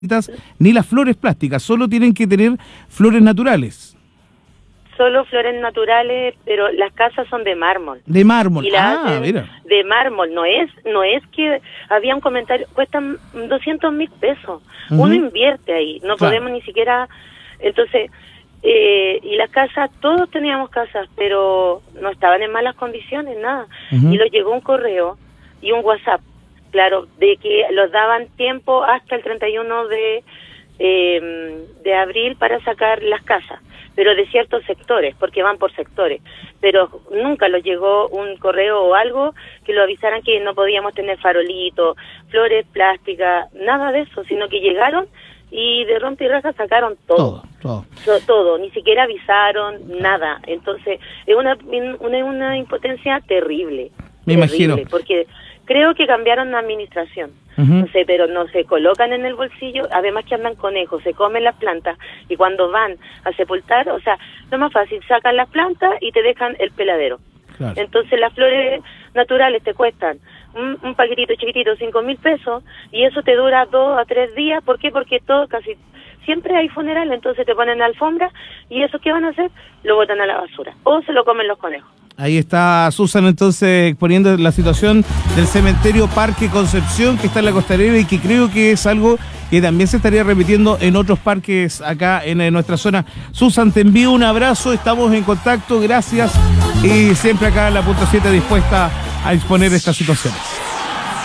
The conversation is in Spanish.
ni las flores plásticas, solo tienen que tener flores naturales. Solo flores naturales, pero las casas son de mármol. De mármol, y mira. De mármol, no es que había un comentario, cuestan 200,000 pesos. Uno invierte ahí, no podemos ni siquiera, entonces, y las casas, todos teníamos casas, pero no estaban en malas condiciones, nada. Y nos llegó un correo y un WhatsApp, claro, de que los daban tiempo hasta el 31 de abril para sacar las casas, pero de ciertos sectores, porque van por sectores, pero nunca nos llegó un correo o algo que lo avisaran que no podíamos tener farolitos, flores plásticas, nada de eso, sino que llegaron y de rompe y raja sacaron todo. Todo, ni siquiera avisaron, nada. Entonces, es una impotencia terrible. Me imagino. Porque creo que cambiaron la administración. No sé, pero no se colocan en el bolsillo, además que andan conejos, se comen las plantas y cuando van a sepultar, o sea, lo más fácil, sacan las plantas y te dejan el peladero. Claro. Entonces las flores naturales te cuestan un paquetito chiquitito, 5,000 pesos, y eso te dura 2 a 3 días. ¿Por qué? Porque casi siempre hay funeral, entonces te ponen alfombra y eso ¿qué van a hacer? Lo botan a la basura o se lo comen los conejos. Ahí está Susan entonces exponiendo la situación del cementerio Parque Concepción que está en la Costanera y que creo que es algo que también se estaría repitiendo en otros parques acá en nuestra zona. Susan, te envío un abrazo, estamos en contacto, gracias y siempre acá en la Punto 7 dispuesta a exponer estas situaciones.